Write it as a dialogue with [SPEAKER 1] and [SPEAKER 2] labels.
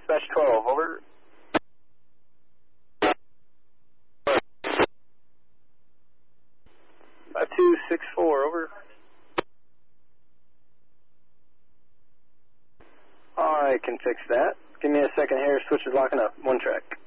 [SPEAKER 1] dispatch 12, over. Five two 6-4, over. I can fix that. Give me a second here, switch is locking up, 1 track.